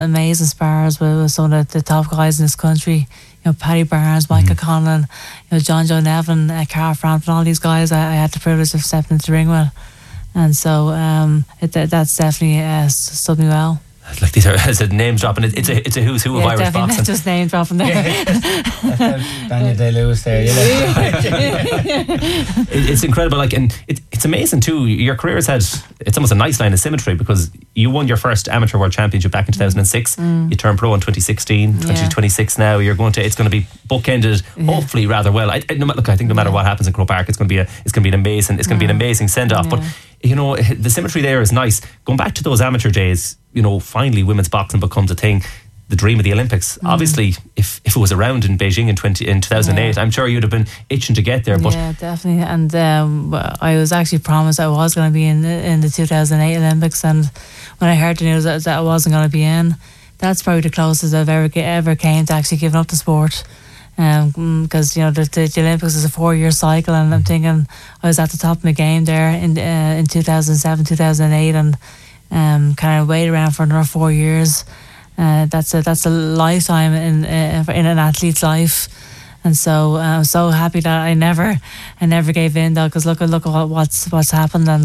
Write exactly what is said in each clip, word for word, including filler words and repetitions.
amazing spars with, with some of the, the top guys in this country. You know, Paddy Barnes, Michael mm. Conlon, you know, John Joe Nevin, uh, Carl Frampton, all these guys I, I had the privilege of stepping into the ring with. And so um, it, that's definitely uh, stood me well. Like these are it's a name dropping. It's a it's a who's who yeah, of Irish definitely boxing. Not just name dropping there. Yeah, Daniel Day-Lewis there. You know. it, it's incredible. Like, and it, it's amazing too. Your career has had it's almost a nice line of symmetry because you won your first amateur world championship back in two thousand six. Mm. You turned pro in twenty sixteen. twenty twenty-six yeah. now. You're going to. It's going to be bookended. Yeah. Hopefully, rather well. I, I, no, look, I think no matter what happens in Croke Park, it's going to be a it's going to be an amazing. It's going to yeah. be an amazing send off. Yeah. But you know, the symmetry there is nice. Going back to those amateur days. You know, finally women's boxing becomes a thing, the dream of the Olympics. Mm. Obviously, if, if it was around in Beijing in twenty in two thousand eight, yeah. I'm sure you'd have been itching to get there. But yeah, definitely. And um, I was actually promised I was going to be in the, in the two thousand eight Olympics, and when I heard the news that, that I wasn't going to be in, that's probably the closest I've ever ever came to actually giving up the sport. Because um, you know the, the, the Olympics is a four-year cycle, and I'm thinking I was at the top of my game there in uh, in two thousand seven, two thousand eight, and Um, kind of wait around for another four years. Uh, that's a that's a lifetime in uh, in an athlete's life, and so uh, I'm so happy that I never I never gave in though. Because look look at what, what's what's happened, and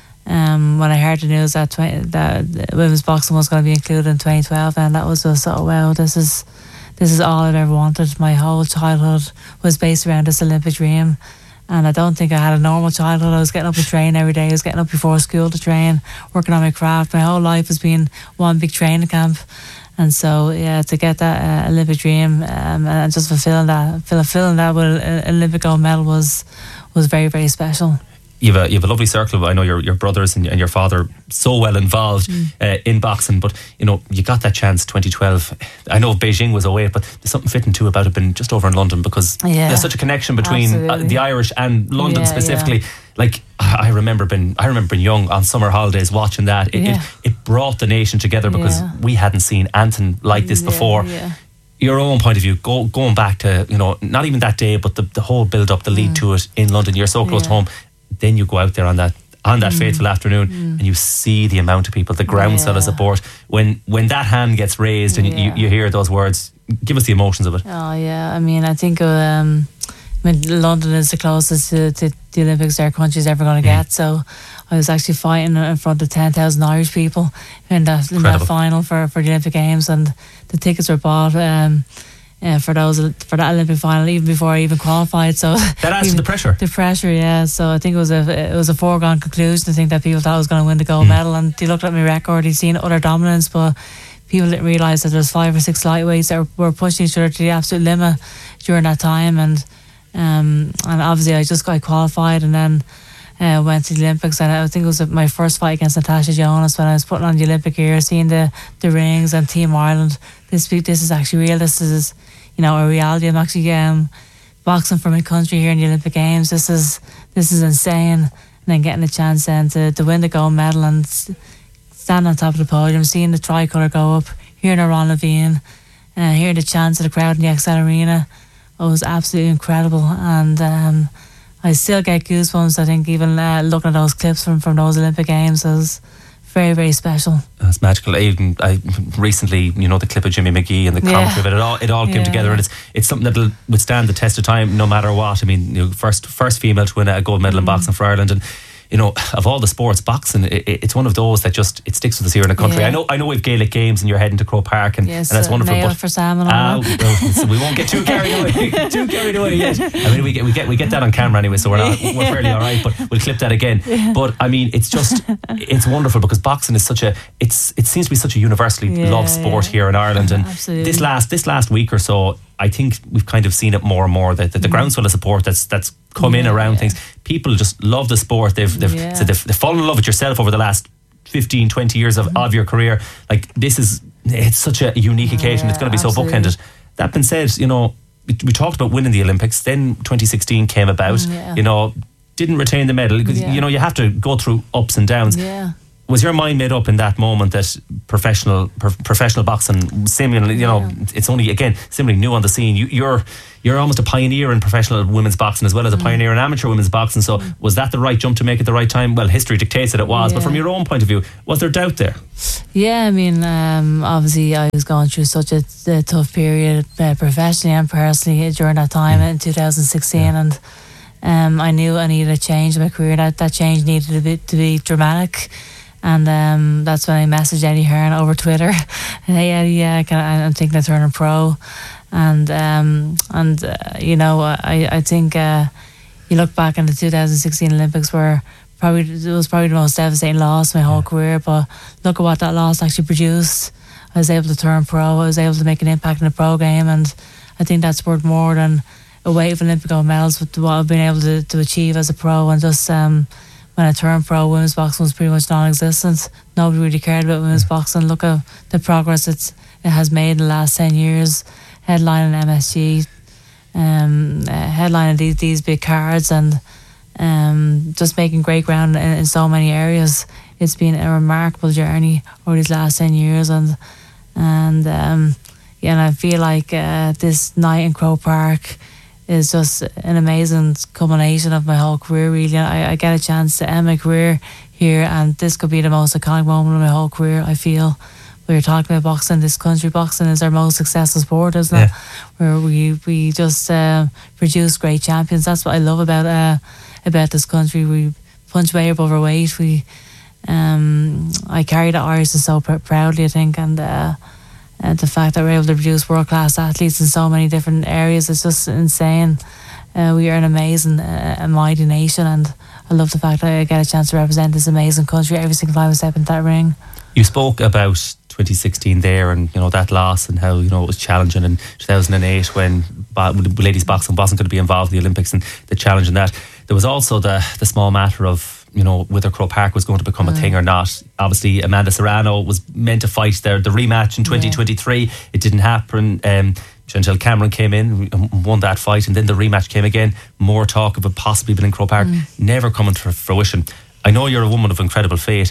um, when I heard the news that twenty, that women's boxing was going to be included in twenty twelve, and that was just oh wow, this is this is all I've ever wanted. My whole childhood was based around this Olympic dream. And I don't think I had a normal childhood. I was getting up to train every day. I was getting up before school to train, working on my craft. My whole life has been one big training camp. And so, yeah, to get that uh, Olympic dream um, and just fulfilling that, fulfilling that with an Olympic gold medal was was very, very special. You have a, you have a lovely circle of, I know your, your brothers and, and your father so well involved mm. uh, in boxing, but you know you got that chance twenty twelve. I know Beijing was oh eight, but there's something fitting too about it being just over in London because yeah. there's such a connection between uh, the Irish and London yeah, specifically. Yeah. Like I remember being I remember being young on summer holidays watching that. It yeah. it, it brought the nation together because yeah. we hadn't seen anything like this yeah, before. Yeah. Your own point of view, go, going back to you know not even that day, but the, the whole build up, the lead mm. to it in London. You're so close yeah. to home. Then you go out there on that on that mm. fateful afternoon mm. and you see the amount of people, the groundswell yeah. of support. When when that hand gets raised and yeah. you, you hear those words, give us the emotions of it. Oh yeah, I mean, I think um, I mean, London is the closest to, to the Olympics our country's ever going to mm. get. So I was actually fighting in front of ten thousand Irish people in that in that final for, for the Olympic Games, and the tickets were bought. Um, Yeah, for those for that Olympic final, even before I even qualified. So that adds even, to the pressure. The pressure, yeah. So I think it was a it was a foregone conclusion to think that people thought I was going to win the gold mm. medal, and they looked at my record, they'd seen utter dominance, but people didn't realise that there was five or six lightweights that were pushing each other to the absolute limit during that time, and um and obviously I just got qualified, and then uh, went to the Olympics, and I think it was my first fight against Natasha Jonas when I was putting on the Olympic gear, seeing the the rings and Team Ireland. This this is actually real. This is, you know, a reality. I'm actually um, boxing for my country here in the Olympic Games. This is this is insane. And then getting a chance then to, to win the gold medal and stand on top of the podium, seeing the tricolour go up, hearing Ron Levine, uh, hearing the chants of the crowd in the Excel Arena. It was absolutely incredible. And um, I still get goosebumps, I think, even uh, looking at those clips from, from those Olympic Games. It was very, very special. That's magical. Even I recently, you know, the clip of Jimmy McGee and the commentary yeah. of it, it all it all came yeah. together, and it's it's something that'll withstand the test of time no matter what. I mean, you know, first first female to win a gold medal mm. in boxing for Ireland, and you know, of all the sports, boxing it, it's one of those that just it sticks with us here in the country. Yeah. I know I know we've Gaelic games and you're heading to Croke Park, and, yes, and that's uh, wonderful. Mayo But for Sam and all uh, that. So we won't get too carried away, too carried away yet. I mean, we get we get we get that on camera anyway, so we're not we're fairly all right. But we'll clip that again. Yeah. But I mean, it's just it's wonderful because boxing is such a it's it seems to be such a universally yeah, loved sport yeah. here in Ireland, and Absolutely. this last this last week or so, I think we've kind of seen it more and more that the, the mm. groundswell of support that's that's come yeah, in around yeah. things. People just love the sport. They've they've, yeah. so they've, they've fallen in love with yourself over the last fifteen, twenty years of, mm. of your career. Like this is it's such a unique occasion. Yeah, it's going to be absolutely. so bookended. That being said, you know, we, we talked about winning the Olympics. Then twenty sixteen came about. Mm, yeah. You know, didn't retain the medal. Yeah. You know, you have to go through ups and downs. Yeah. was your mind made up in that moment that professional pro- professional boxing, seemingly, you know, yeah. it's only again seemingly new on the scene. You, you're you're almost a pioneer in professional women's boxing as well as a mm. pioneer in amateur women's boxing. So mm. was that the right jump to make at the right time? Well, history dictates that it was, yeah. but from your own point of view, was there doubt there? Yeah, I mean, um, obviously I was going through such a, a tough period uh, professionally and personally during that time mm. in two thousand sixteen, yeah. and um, I knew I needed a change in my career. That that change needed to be, to be dramatic. And um, that's when I messaged Eddie Hearn over Twitter. Hey Eddie, yeah, can I, I'm thinking of turning pro. And um, and uh, you know, I I think uh, you look back in the two thousand sixteen Olympics, where probably it was probably the most devastating loss of my whole yeah. career. But look at what that loss actually produced. I was able to turn pro. I was able to make an impact in the pro game, and I think that's worth more than a weight of Olympic gold medals with what I've been able to, to achieve as a pro. And just um, when I turned pro, women's boxing was pretty much non-existent. Nobody really cared about women's boxing. Look at the progress it's, it has made in the last ten years. Headlining M S G, um, uh, headlining these, these big cards, and um, just making great ground in, in so many areas. It's been a remarkable journey over these last ten years. And, and um, yeah, and I feel like uh, this night in Croke Park is just an amazing culmination of my whole career, really. I, I get a chance to end my career here, and this could be the most iconic moment of my whole career, I feel. We were talking about boxing, this country, boxing is our most successful sport, isn't yeah. it? Where we, we just uh, produce great champions. That's what I love about uh, about this country. We punch way above our weight. We, um, I carry the Irish so pr- proudly, I think, and uh, And the fact that we're able to produce world-class athletes in so many different areas is just insane. Uh, we are an amazing, uh, a mighty nation, and I love the fact that I get a chance to represent this amazing country every single time I step into that ring. You spoke about twenty sixteen there, and you know that loss, and how you know it was challenging in two thousand eight when ladies boxing wasn't going to be involved in the Olympics, and the challenge in that. There was also the the small matter of, you know, whether Croke Park was going to become mm. a thing or not. Obviously, Amanda Serrano was meant to fight there the rematch in twenty twenty-three. Yeah. It didn't happen. Um, Chantel Cameron came in and won that fight, and then the rematch came again. More talk of it possibly being in Croke Park, mm. never coming to fruition. I know you're a woman of incredible faith.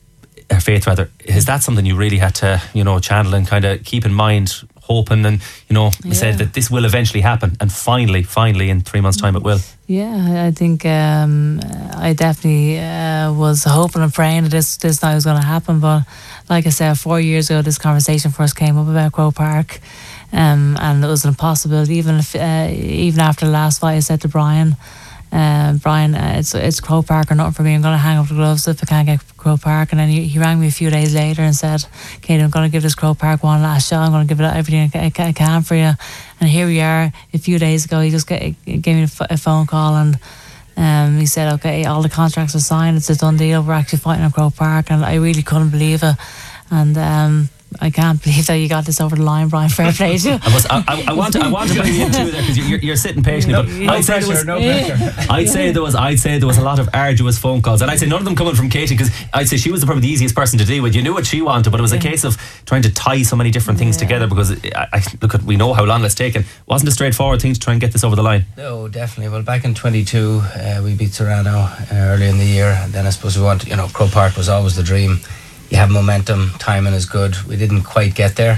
Or faith, rather. Is that something you really had to, you know, channel and kind of keep in mind, hoping and, you know, yeah. said that this will eventually happen, and finally, finally, in three months' time, it will? Yeah, I think um, I definitely uh, was hoping and praying that this this night was going to happen. But like I said, four years ago, this conversation first came up about Croke Park, um, and it was an impossibility. Even if, uh, even after the last fight, I said to Brian, uh, Brian, uh, it's it's Croke Park or nothing for me. I'm going to hang up the gloves if I can't get Croke Park. And then he, he rang me a few days later and said, Katie, I'm going to give this Croke Park one last shot. I'm going to give it everything I, I, I can for you. And here we are. A few days ago, he just get, gave me a phone call, and um, he said, okay, all the contracts are signed. It's a done deal. We're actually fighting at Croke Park. And I really couldn't believe it. And um, I can't believe that you got this over the line, Brian. Fair play to you. I, must, I, I, I want to, I want to bring you into there because you're, you're sitting patiently. No, but no I'd pressure, say was, no pressure. I'd say there was, I'd say there was a lot of arduous phone calls, and I'd say none of them coming from Katie, because I'd say she was probably the easiest person to deal with. You knew what she wanted, but it was yeah. a case of trying to tie so many different things yeah. together. Because I, I look at, we know how long it's taken. It wasn't a straightforward thing to try and get this over the line. No, definitely. Well, back in twenty-two, uh, we beat Serrano uh, early in the year, and then I suppose we wanted, you know, Croke Park was always the dream. You have momentum, timing is good. We didn't quite get there.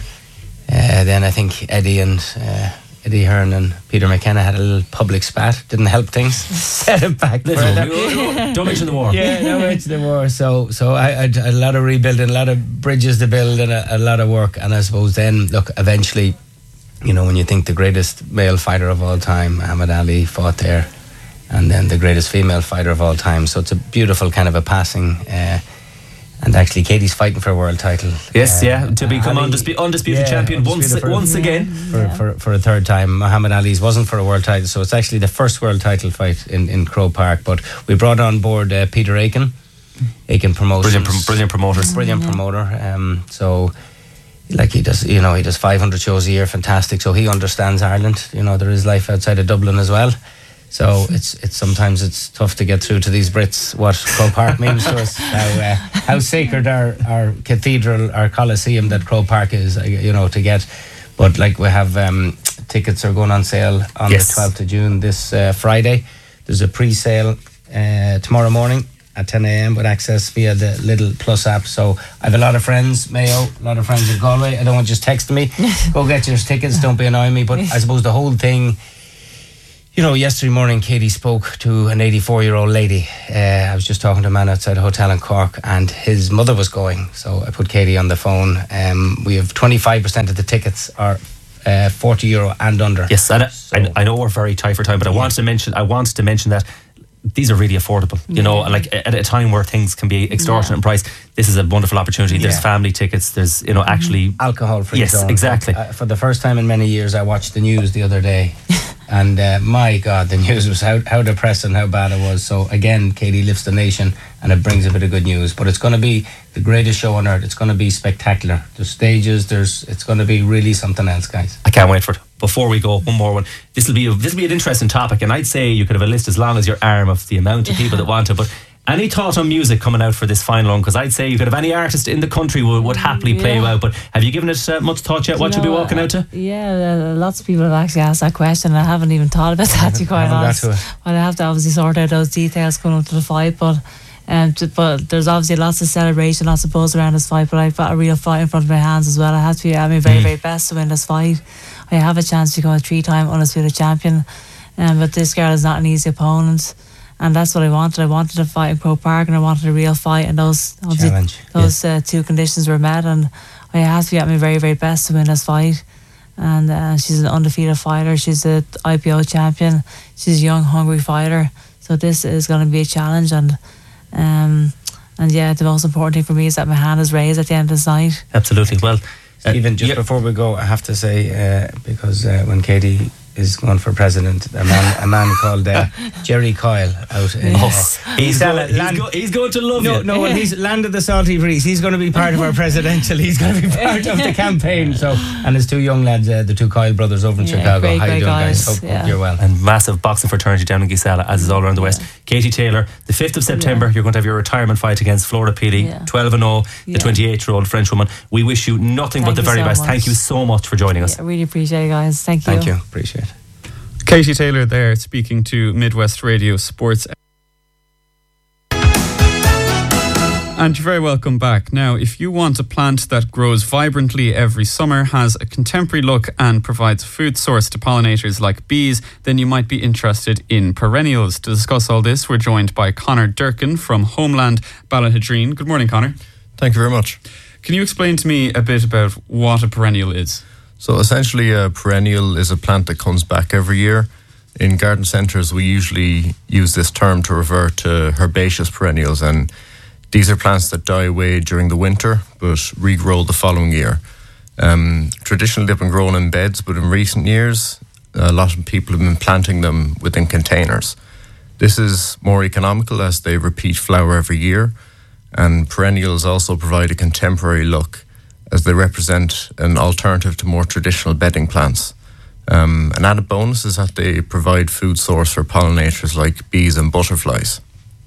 Uh, then I think Eddie and uh, Eddie Hearn and Peter McKenna had a little public spat. Didn't help things. Set it back further. Don't mention the war. Yeah, don't mention the war. So, so I, I had a lot of rebuilding, a lot of bridges to build, and a, a lot of work. And I suppose then, look, eventually, you know, when you think the greatest male fighter of all time, Muhammad Ali, fought there, and then the greatest female fighter of all time. So it's a beautiful kind of a passing. Uh, And actually, Katie's fighting for a world title. Yes, uh, yeah, to become Ali, undisputed, undisputed yeah, champion undisputed once for, once again. For, yeah. for, for a third time. Muhammad Ali's wasn't for a world title, so it's actually the first world title fight in, in Croke Park. But we brought on board uh, Peter Aiken, Aiken Promotions. Brilliant, brilliant promoters. Brilliant mm-hmm. promoter. Um, so, like he does, you know, he does five hundred shows a year, fantastic. So he understands Ireland. You know, there is life outside of Dublin as well. So it's it's sometimes it's tough to get through to these Brits what Croke Park means to us, how uh, how sacred our, our cathedral, our Coliseum that Croke Park is, you know, to get. But like we have um, tickets are going on sale on yes. the twelfth of June this uh, Friday. There's a pre-sale uh, tomorrow morning, at ten a.m. with access via the Little Plus app. So I have a lot of friends, Mayo, a lot of friends in Galway. I don't want you just texting me, go get your tickets, don't be annoying me. But I suppose the whole thing, you know, yesterday morning Katie spoke to an eighty-four-year-old lady. Uh, I was just talking to a man outside a hotel in Cork, and his mother was going. So I put Katie on the phone. Um, we have twenty-five percent of the tickets are uh, forty euro and under. Yes, and so, I, I know we're very tight for time, but I yeah. wanted to mention. I wanted to mention that these are really affordable. You yeah. know, like at a time where things can be extortionate yeah. in price, this is a wonderful opportunity. There's yeah. family tickets. There's, you know, actually alcohol-free. Yes, zone. exactly. Uh, for the first time in many years, I watched the news the other day. And uh, my God, the news was how, how depressing, how bad it was. So again, Katie lifts the nation and it brings a bit of good news. But it's going to be the greatest show on earth. It's going to be spectacular. There's stages. There's. It's going to be really something else, guys. I can't wait for it. Before we go, one more one. This will be this will be an interesting topic, and I'd say you could have a list as long as your arm of the amount of people that want it. But any thought on music coming out for this final one? Because I'd say you could have any artist in the country would, would happily yeah. play you out. But have you given it uh, much thought yet? What you'll be walking out to? Yeah, uh, lots of people have actually asked that question. And I haven't even thought about that, to be quite honest. Well, I have to obviously sort out those details going up to the fight, but. Um, to, but there's obviously lots of celebration, lots of buzz around this fight. But I've got a real fight in front of my hands as well. I have to be at my very, mm. very best to win this fight. I have a chance to become a three-time undisputed champion, um, but this girl is not an easy opponent, and that's what I wanted. I wanted a fight in Croke Park, and I wanted a real fight, and those obviously Challenge. those yeah. uh, two conditions were met, and I have to be at my very, very best to win this fight. And uh, she's an undefeated fighter. She's a I P O champion. She's a young, hungry fighter. So this is going to be a challenge, and. Um, and yeah, the most important thing for me is that my hand is raised at the end of this night. Absolutely. Well, Stephen, uh, just yep. before we go, I have to say, uh, because uh, when Katie is going for president, a man, a man called uh, Jerry Kyle out in yes. uh, he's, going, he's, go, he's going to love no, you. No, well, he's landed the salty breeze. He's going to be part of our presidential. He's going to be part of the campaign. So, and his two young lads, uh, the two Kyle brothers over in yeah, Chicago. Great, How great you doing, guys? guys? Hope, yeah. hope you're well. And massive boxing fraternity down in Gisela, as is all around the West. Yeah. Katie Taylor, the fifth of September, yeah. you're going to have your retirement fight against Florida Pili, yeah. twelve and oh, the yeah. twenty-eight-year-old French woman. We wish you nothing Thank but the very so best. much. Thank you so much for joining us. I yeah, really appreciate it, guys. Thank you. Thank you. Appreciate it. Katie Taylor there speaking to Midwest Radio Sports. And you're very welcome back. Now, if you want a plant that grows vibrantly every summer, has a contemporary look and provides a food source to pollinators like bees, then you might be interested in perennials. To discuss all this, we're joined by Conor Durkin from Homeland Ballahidreen. Good morning, Conor. Thank you very much. Can you explain to me a bit about what a perennial is? So essentially a perennial is a plant that comes back every year. In garden centres we usually use this term to refer to herbaceous perennials, and these are plants that die away during the winter but regrow the following year. Um, traditionally they've been grown in beds, but in recent years a lot of people have been planting them within containers. This is more economical as they repeat flower every year, and perennials also provide a contemporary look as they represent an alternative to more traditional bedding plants. Um, an added bonus is that they provide food source for pollinators like bees and butterflies.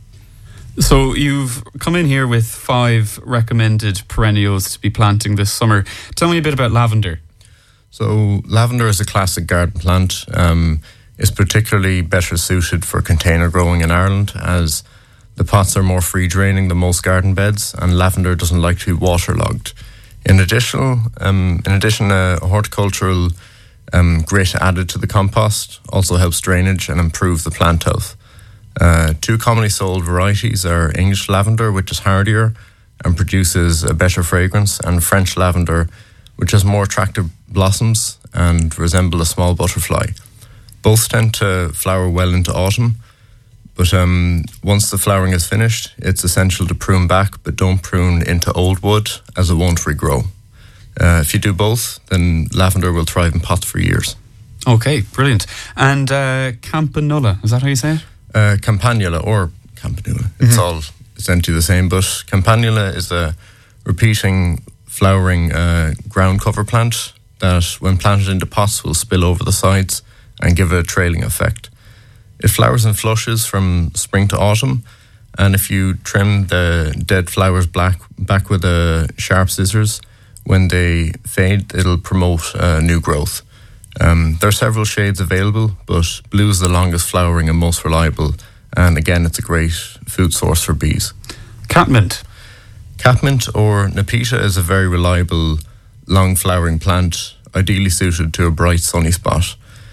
So you've come in here with five recommended perennials to be planting this summer. Tell me a bit about lavender. So lavender is a classic garden plant. Um, it's particularly better suited for container growing in Ireland, as the pots are more free draining than most garden beds, and lavender doesn't like to be waterlogged. In addition, um, in addition, a horticultural um, grit added to the compost also helps drainage and improve the plant health. Uh, two commonly sold varieties are English lavender, which is hardier and produces a better fragrance, and French lavender, which has more attractive blossoms and resemble a small butterfly. Both tend to flower well into autumn, but um, once the flowering is finished, it's essential to prune back, but don't prune into old wood, as it won't regrow. Uh, if you do both, then lavender will thrive in pots for years. Okay, brilliant. And uh, campanula, is that how you say it? Uh, campanula or campanula. Mm-hmm. It's all essentially the same, but campanula is a repeating flowering uh, ground cover plant that, when planted into pots, will spill over the sides and give a trailing effect. It flowers in flushes from spring to autumn, and if you trim the dead flowers black, back with a sharp scissors, when they fade, it'll promote uh, new growth. Um, there are several shades available, but blue is the longest flowering and most reliable, and again, it's a great food source for bees. Catmint. Catmint or Nepeta is a very reliable, long-flowering plant, ideally suited to a bright, sunny spot.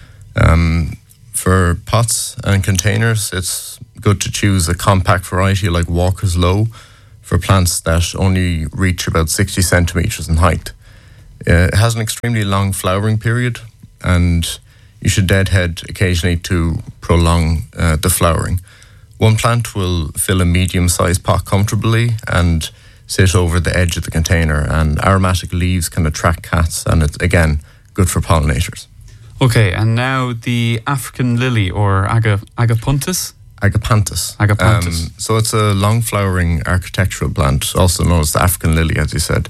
Um, for pots and containers, it's good to choose a compact variety like Walker's Low for plants that only reach about sixty centimetres in height. Uh, it has an extremely long flowering period, and you should deadhead occasionally to prolong uh, the flowering. One plant will fill a medium-sized pot comfortably and sit over the edge of the container, and aromatic leaves can attract cats, and it's, again, good for pollinators. Okay, and now the African lily, or aga, agapanthus? Agapanthus. Agapanthus. Um, so it's a long-flowering architectural plant, also known as the African lily, as you said.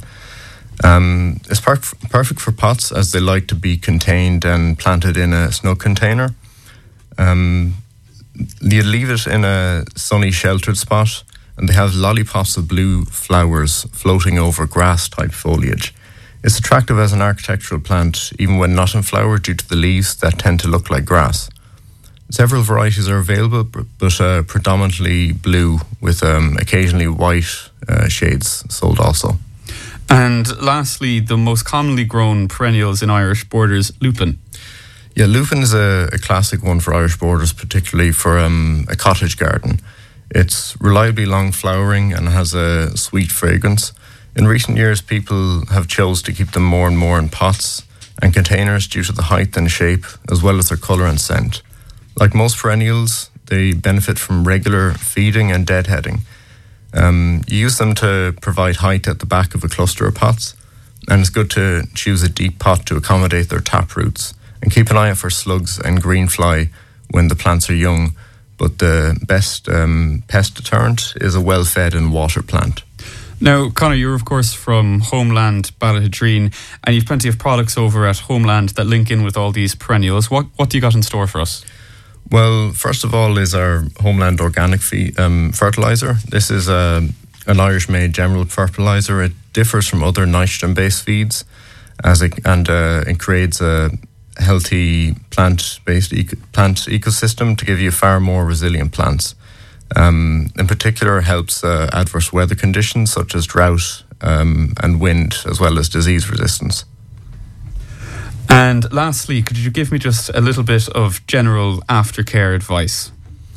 Um, it's per- perfect for pots, as they like to be contained and planted in a snug container. Um, you leave it in a sunny, sheltered spot, and they have lollipops of blue flowers floating over grass-type foliage. It's attractive as an architectural plant, even when not in flower, due to the leaves that tend to look like grass. Several varieties are available, but uh, predominantly blue, with um, occasionally white uh, shades sold also. And lastly, the most commonly grown perennials in Irish borders, lupin. Yeah, lupin is a, a classic one for Irish borders, particularly for um, a cottage garden. It's reliably long flowering and has a sweet fragrance. In recent years, people have chose to keep them more and more in pots and containers due to the height and shape, as well as their colour and scent. Like most perennials, they benefit from regular feeding and deadheading. Um, you use them to provide height at the back of a cluster of pots, and it's good to choose a deep pot to accommodate their tap roots, and keep an eye out for slugs and greenfly when the plants are young. But the best um, pest deterrent is a well-fed and watered plant. Now, Conor, you're of course from Homeland Ballahidreen, and you've plenty of products over at Homeland that link in with all these perennials. What what do you got in store for us? Well, first of all is our Homeland Organic fe- um, Fertiliser. This is a, an Irish-made general fertiliser. It differs from other nitrogen-based feeds, as it, and uh, it creates a healthy plant-based eco- plant ecosystem to give you far more resilient plants. Um, in particular, it helps uh, adverse weather conditions such as drought um, and wind, as well as disease resistance. And lastly, could you give me just a little bit of general aftercare advice?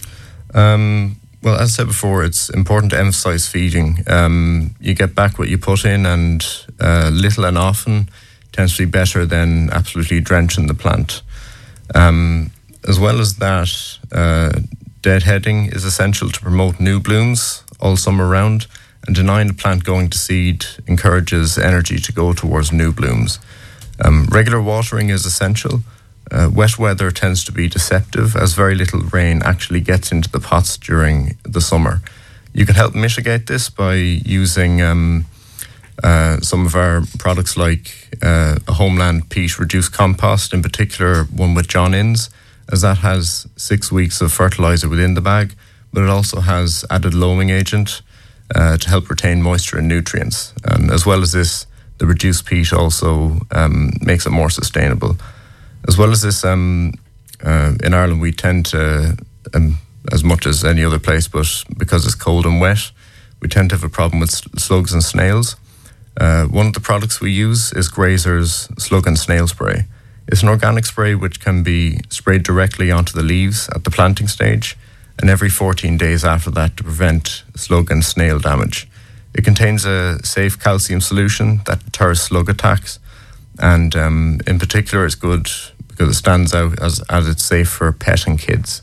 Um, well, as I said before, it's important to emphasise feeding. Um, you get back what you put in, and uh, little and often tends to be better than absolutely drenching the plant. Um, as well as that, uh, deadheading is essential to promote new blooms all summer round, and denying the plant going to seed encourages energy to go towards new blooms. Um, regular watering is essential. Uh, wet weather tends to be deceptive, as very little rain actually gets into the pots during the summer. You can help mitigate this by using um, uh, some of our products like uh, a Homeland Peat Reduced Compost, in particular one with John Innes, as that has six weeks of fertiliser within the bag, but it also has added loaming agent uh, to help retain moisture and nutrients. And as well as this, the reduced peat also um, makes it more sustainable. As well as this, um, uh, in Ireland we tend to, um, as much as any other place, but because it's cold and wet, we tend to have a problem with slugs and snails. Uh, one of the products we use is Grazer's Slug and Snail Spray. It's an organic spray which can be sprayed directly onto the leaves at the planting stage, and every fourteen days after that to prevent slug and snail damage. It contains a safe calcium solution that deters slug attacks, and um, in particular it's good because it stands out as, as it's safe for pet and kids.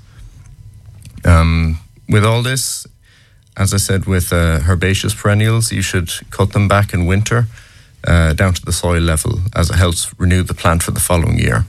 Um, with all this, as I said, with uh, herbaceous perennials, you should cut them back in winter uh, down to the soil level, as it helps renew the plant for the following year.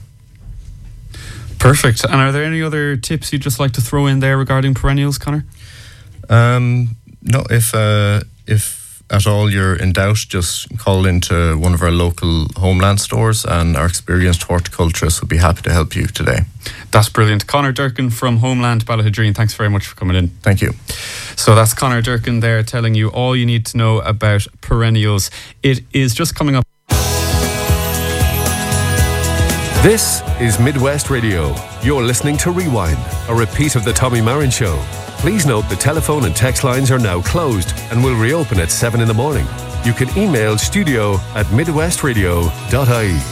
Perfect. And are there any other tips you'd just like to throw in there regarding perennials, Conor? Um, no, if uh, if at all you're in doubt, just call into one of our local Homeland stores, and our experienced horticulturists will be happy to help you today. That's brilliant. Conor Durkin from Homeland Ballahidreen, thanks very much for coming in. Thank you. So that's Conor Durkin there telling you all you need to know about perennials. It is just coming up. This is Midwest Radio. You're listening to Rewind, a repeat of the Tommy Marin Show. Please note the telephone and text lines are now closed and will reopen at seven in the morning. You can email studio at midwestradio dot I E.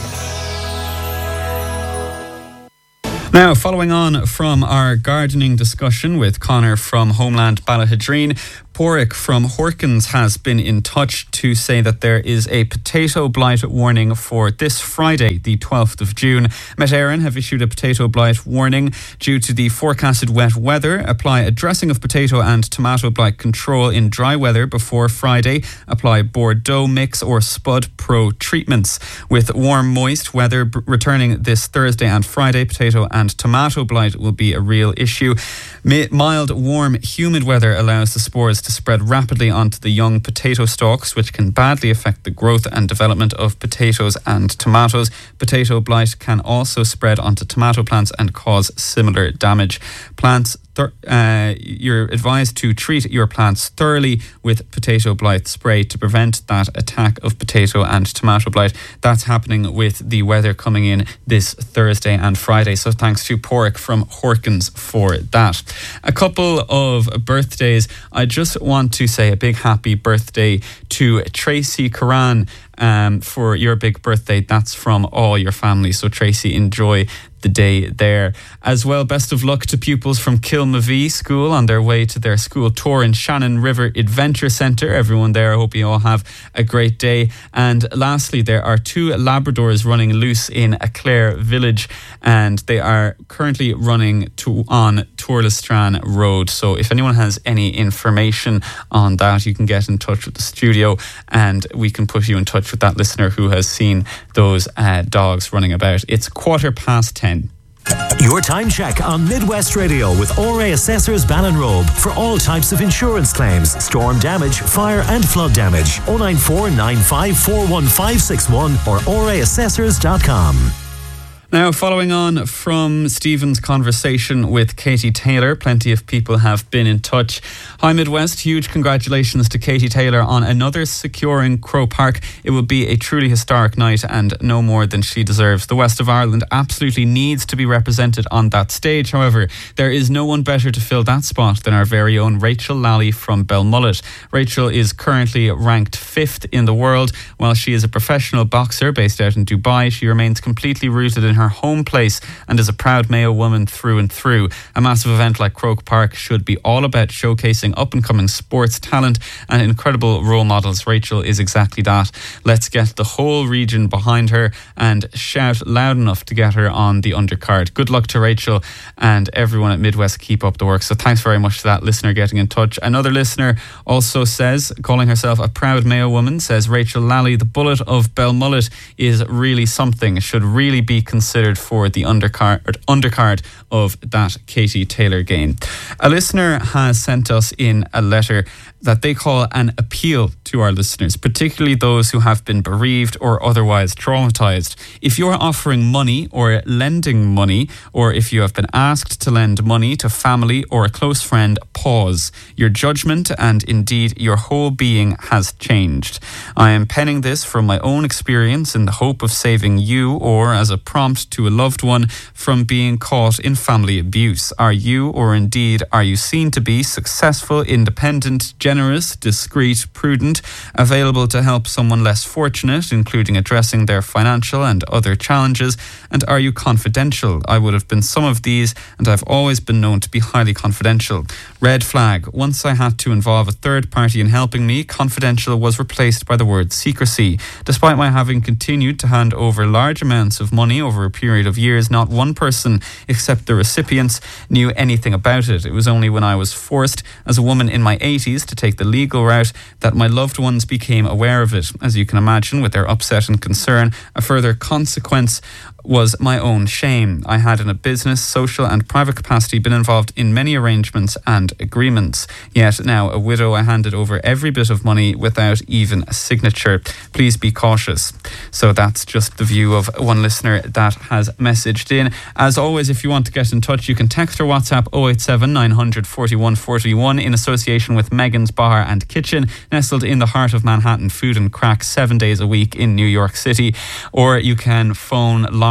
Now, following on from our gardening discussion with Connor from Homeland Ballahidreen, Porrick from Horkins has been in touch to say that there is a potato blight warning for this Friday, the twelfth of June. Met Éireann have issued a potato blight warning due to the forecasted wet weather. Apply a dressing of potato and tomato blight control in dry weather before Friday. Apply Bordeaux mix or Spud Pro treatments. With warm, moist weather b- returning this Thursday and Friday, potato and tomato blight will be a real issue. Mi- mild, warm, humid weather allows the spores to spread rapidly onto the young potato stalks, which can badly affect the growth and development of potatoes and tomatoes. Potato blight can also spread onto tomato plants and cause similar damage. Plants Th- uh, you're advised to treat your plants thoroughly with potato blight spray to prevent that attack of potato and tomato blight. That's happening with the weather coming in this Thursday and Friday. So thanks to Porrick from Horkins for that. A couple of birthdays. I just want to say a big happy birthday to Tracy Curran. Um, for your big birthday. That's from all your family. So Tracy, enjoy the day there. As well, best of luck to pupils from Kilmavee School on their way to their school tour in Shannon River Adventure Centre. Everyone there, I hope you all have a great day. And lastly, there are two Labradors running loose in Aclaire Village, and they are currently running to on Tourlestran Road. So if anyone has any information on that, you can get in touch with the studio and we can put you in touch with that listener who has seen those uh, dogs running about. It's quarter past ten. Your time check on Midwest Radio with O R A Assessors Ballinrobe for all types of insurance claims, storm damage, fire and flood damage. oh nine four nine five four one five six one or O R A assessors dot com. Now, following on from Stephen's conversation with Katie Taylor, plenty of people have been in touch. Hi Midwest, huge congratulations to Katie Taylor on another securing Croke Park. It will be a truly historic night and no more than she deserves. The West of Ireland absolutely needs to be represented on that stage. However, there is no one better to fill that spot than our very own Rachel Lally from Belmullet. Rachel is currently ranked fifth in the world. While she is a professional boxer based out in Dubai, she remains completely rooted in her home place and is a proud Mayo woman through and through. A massive event like Croke Park should be all about showcasing up-and-coming sports talent and incredible role models. Rachel is exactly that. Let's get the whole region behind her and shout loud enough to get her on the undercard. Good luck to Rachel and everyone at Midwest. Keep up the work. So thanks very much to that listener getting in touch. Another listener also says, calling herself a proud Mayo woman, says Rachel Lally, the bullet of Belmullet is really something. It should really be considered for the undercard, undercard of that Katie Taylor game. A listener has sent us in a letter that they call an appeal to our listeners, particularly those who have been bereaved or otherwise traumatized. If you're offering money or lending money, or if you have been asked to lend money to family or a close friend, pause. Your judgment and indeed your whole being has changed. I am penning this from my own experience in the hope of saving you, or as a prompt to a loved one, from being caught in family abuse. Are you, or indeed are you seen to be, successful, independent, generous, discreet, prudent, available to help someone less fortunate, including addressing their financial and other challenges? And are you confidential? I would have been some of these, and I've always been known to be highly confidential. Red flag. Once I had to involve a third party in helping me, confidential was replaced by the word secrecy. Despite my having continued to hand over large amounts of money over a period of years, not one person except the recipients knew anything about it. It was only when I was forced, as a woman in my eighties, to take the legal route that my loved ones became aware of it. As you can imagine, with their upset and concern, a further consequence was my own shame. I had in a business, social and private capacity been involved in many arrangements and agreements. Yet now, a widow, I handed over every bit of money without even a signature. Please be cautious. So that's just the view of one listener that has messaged in. As always, if you want to get in touch, you can text or WhatsApp oh eight seven, nine hundred, forty-one forty-one in association with Megan's Bar and Kitchen, nestled in the heart of Manhattan. Food and crack seven days a week in New York City. Or you can phone Laura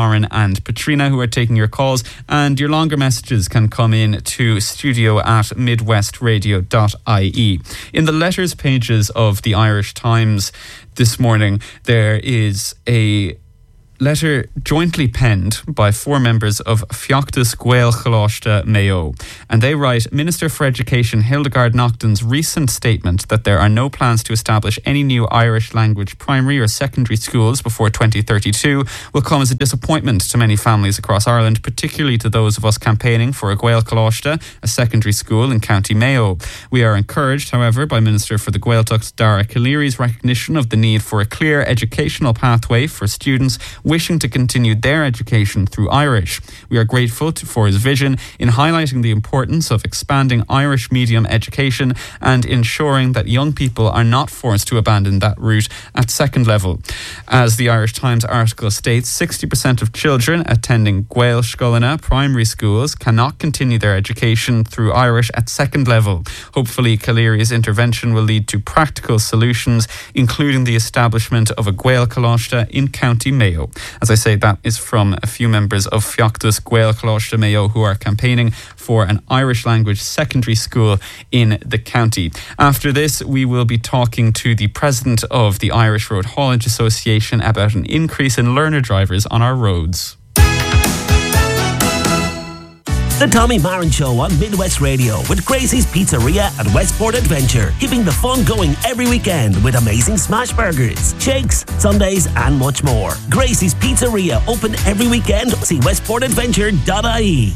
Lauren and Patrina, who are taking your calls, and your longer messages can come in to studio at midwestradio dot I E. In the letters pages of the Irish Times this morning, there is a letter jointly penned by four members of Feachtas Gael Choláiste Mayo. And they write, Minister for Education Hildegard Naughton's recent statement that there are no plans to establish any new Irish language primary or secondary schools before twenty thirty-two will come as a disappointment to many families across Ireland, particularly to those of us campaigning for a Gael Choláiste, a secondary school in County Mayo. We are encouraged, however, by Minister for the Gaeltacht Dara Calleary's recognition of the need for a clear educational pathway for students wishing to continue their education through Irish. We are grateful to, for his vision in highlighting the importance of expanding Irish medium education and ensuring that young people are not forced to abandon that route at second level. As the Irish Times article states, sixty percent of children attending Gael Scoilna primary schools cannot continue their education through Irish at second level. Hopefully, Calleary's intervention will lead to practical solutions, including the establishment of a Gael Choláiste in County Mayo. As I say, that is from a few members of Feachtas Gael Choláiste Mayo who are campaigning for an Irish language secondary school in the county. After this, we will be talking to the president of the Irish Road Haulage Association about an increase in learner drivers on our roads. The Tommy Marin Show on Midwest Radio with Gracie's Pizzeria at Westport Adventure, keeping the fun going every weekend with amazing smash burgers, shakes, sundaes and much more. Gracie's Pizzeria, open every weekend. See westport adventure dot I E.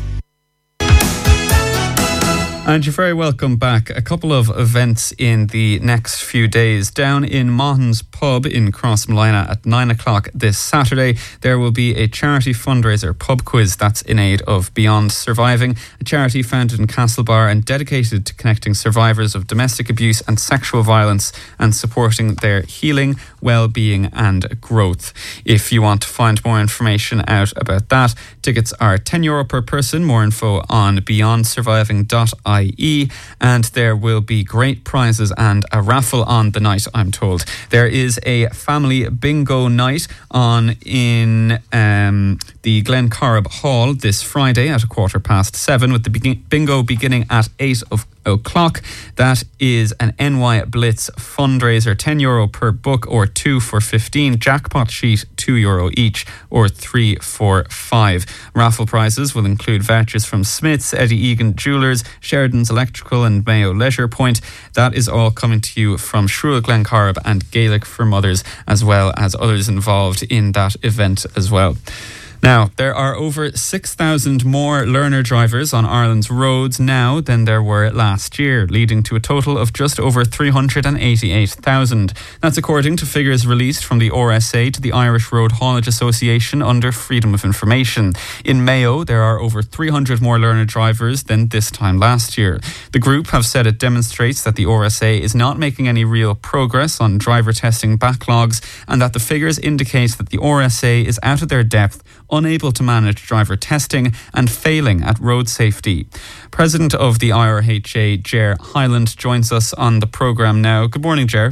And you're very welcome back. A couple of events in the next few days. Down in Mahon's Pub in Crossmolina at nine o'clock this Saturday, there will be a charity fundraiser pub quiz that's in aid of Beyond Surviving, a charity founded in Castlebar and dedicated to connecting survivors of domestic abuse and sexual violence and supporting their healing, well-being and growth. If you want to find more information out about that, tickets are ten euro per person. More info on beyond surviving dot I E, and there will be great prizes and a raffle on the night, I'm told. There is a family bingo night on in um, the Glencorrib Hall this Friday at a quarter past seven, with the begin- bingo beginning at eight o'clock. That is an N Y Blitz fundraiser, ten euro per book or two for fifteen. Jackpot sheet, two euro each or three for five. Raffle prizes will include vouchers from Smith's, Eddie Egan Jewelers, Sheridan's Electrical and Mayo Leisure Point. That is all coming to you from Shrule Glencorrib and Gaelic for Mothers, as well as others involved in that event as well. Now, there are over six thousand more learner drivers on Ireland's roads now than there were last year, leading to a total of just over three hundred eighty-eight thousand. That's according to figures released from the R S A to the Irish Road Haulage Association under Freedom of Information. In Mayo, there are over three hundred more learner drivers than this time last year. The group have said it demonstrates that the R S A is not making any real progress on driver testing backlogs, and that the figures indicate that the R S A is out of their depth, unable to manage driver testing and failing at road safety. President of the I R H A, Ger Hyland, joins us on the programme now. Good morning, Ger.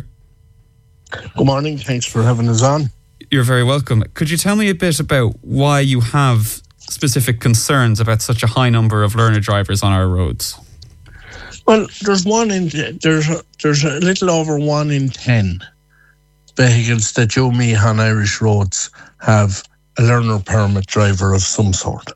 Good morning. Thanks for having us on. You're very welcome. Could you tell me a bit about why you have specific concerns about such a high number of learner drivers on our roads? Well, there's one in there's a, there's a little over one in ten vehicles that you me on Irish roads have a learner permit driver of some sort.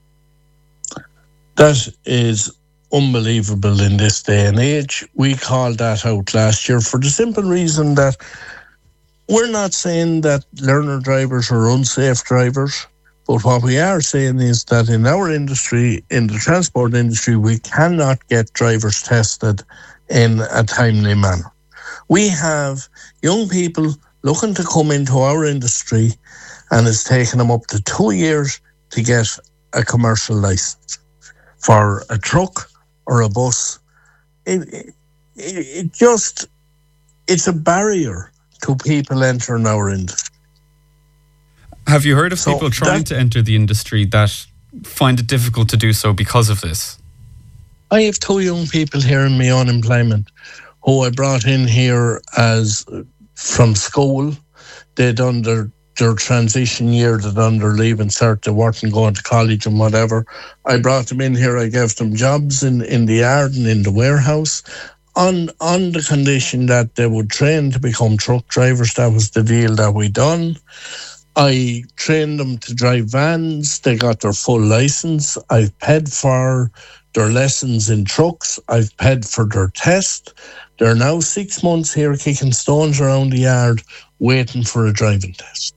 That is unbelievable in this day and age. We called that out last year for the simple reason that we're not saying that learner drivers are unsafe drivers, but what we are saying is that in our industry, in the transport industry, we cannot get drivers tested in a timely manner. We have young people looking to come into our industry, and it's taken them up to two years to get a commercial license for a truck or a bus. It, it, it just, it's a barrier to people entering our industry. Have you heard of So people trying that- to enter the industry that find it difficult to do so because of this? I have two young people here in my unemployment who I brought in here as from school. They'd done their their transition year that under leaving cert, they weren't going to college and whatever. I brought them in here, I gave them jobs in, in the yard and in the warehouse on, on the condition that they would train to become truck drivers. That was the deal that we done. I trained them to drive vans. They got their full license. I've paid for their lessons in trucks. I've paid for their test. They're now six months here kicking stones around the yard waiting for a driving test.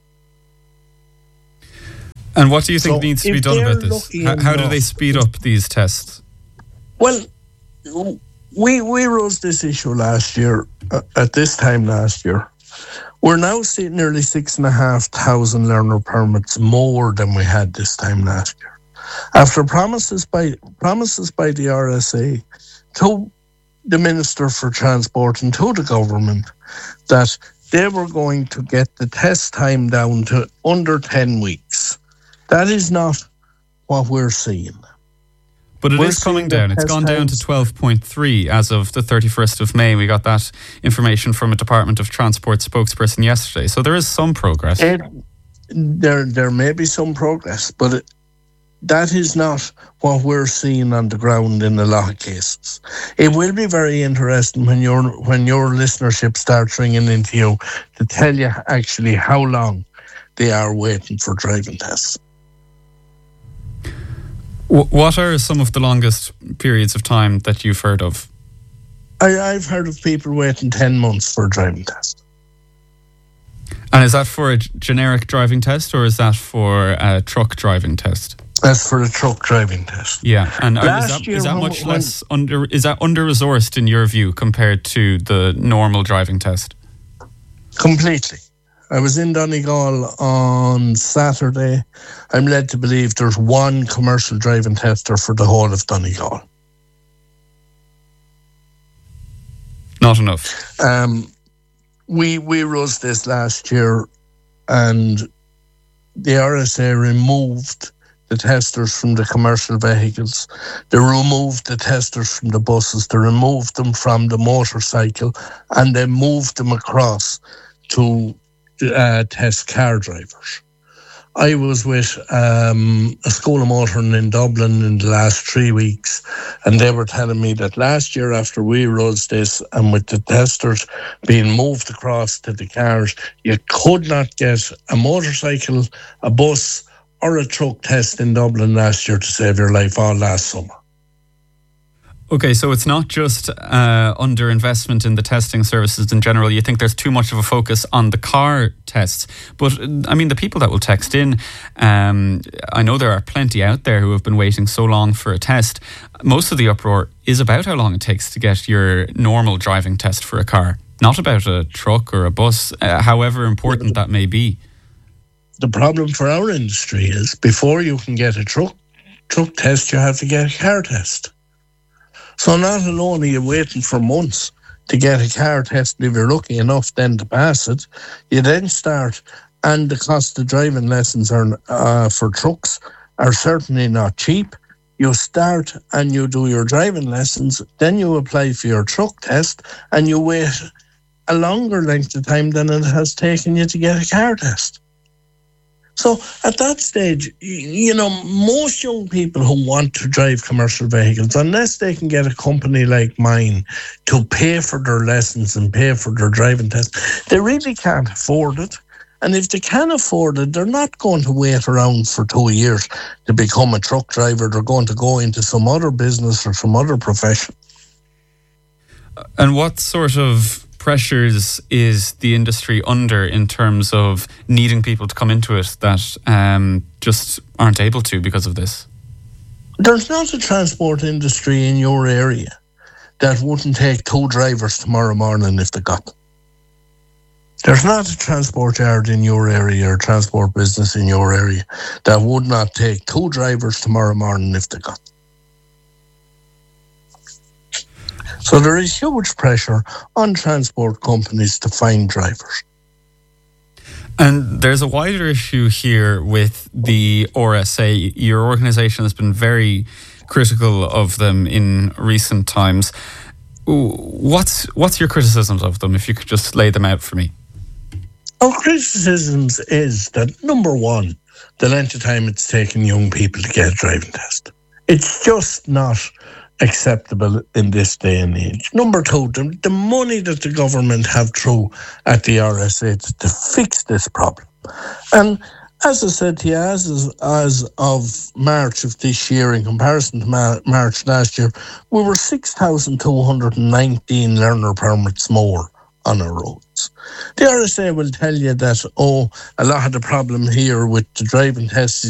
And what do you think So needs to if be done they're about this? lucky How, how do enough- they speed up these tests? Well, we we rose this issue last year, uh, at this time last year. We're now seeing nearly six and a half thousand learner permits more than we had this time last year. After promises by promises by the R S A to the Minister for Transport and to the government that they were going to get the test time down to under ten weeks. That is not what we're seeing. But it We're is coming seeing that down. It's test gone down to times- twelve point three as of the thirty-first of May. We got that information from a Department of Transport spokesperson yesterday. So there is some progress. It, there, there may be some progress, but it, that is not what we're seeing on the ground in a lot of cases. It will be very interesting when your when your listenership starts ringing into you to tell you actually how long they are waiting for driving tests. W- what are some of the longest periods of time that you've heard of? I, I've heard of people waiting ten months for a driving test. And is that for a g- generic driving test or is that for a truck driving test? That's for a truck driving test. Yeah, and are- is Last that, year is that when- much when- less under? Is that under resourced in your view compared to the normal driving test? Completely. I was in Donegal on Saturday. I'm led to believe there's one commercial driving tester for the whole of Donegal. Not enough. Um, we we rose this last year, and the R S A removed the testers from the commercial vehicles. They removed the testers from the buses. They removed them from the motorcycle, and they moved them across to uh, test car drivers. I was with um, a school of motoring in Dublin in the last three weeks, and they were telling me that last year after we rose this and with the testers being moved across to the cars, you could not get a motorcycle, a bus or a truck test in Dublin last year to save your life all last summer. Okay, so it's not just uh, underinvestment in the testing services in general. You think there's too much of a focus on the car tests. But, I mean, the people that will text in, um, I know there are plenty out there who have been waiting so long for a test. Most of the uproar is about how long it takes to get your normal driving test for a car, not about a truck or a bus, uh, however important that may be. The problem for our industry is before you can get a truck truck test, you have to get a car test. So not alone are you waiting for months to get a car test, and if you're lucky enough then to pass it, you then start, and the cost of driving lessons are uh, for trucks are certainly not cheap. You start and you do your driving lessons, then you apply for your truck test, and you wait a longer length of time than it has taken you to get a car test. So at that stage, you know, most young people who want to drive commercial vehicles, unless they can get a company like mine to pay for their lessons and pay for their driving test, they really can't afford it. And if they can afford it, they're not going to wait around for two years to become a truck driver. They're going to go into some other business or some other profession. And what sort of pressures is the industry under in terms of needing people to come into it that um, just aren't able to because of this? There's not a transport industry in your area that wouldn't take two drivers tomorrow morning if they got them. There's not a transport yard in your area or transport business in your area that would not take two drivers tomorrow morning if they got them. So there is huge pressure on transport companies to find drivers. And there's a wider issue here with the R S A. Your organisation has been very critical of them in recent times. What's what's your criticisms of them, if you could just lay them out for me? Our criticisms is that, number one, the length of time it's taking young people to get a driving test. It's just not acceptable in this day and age. Number two, the, the money that the government have through at the R S A to, to fix this problem. And as I said to you, as, as of March of this year, in comparison to Mar- March last year, we were six thousand two hundred nineteen learner permits more on our roads. The R S A will tell you that, oh, a lot of the problem here with the driving tests